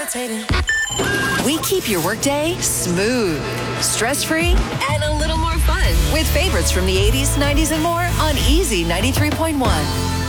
levitating. We keep your workday smooth, stress-free, and a little more fun with favorites from the 80s, 90s, and more on Easy 93.1.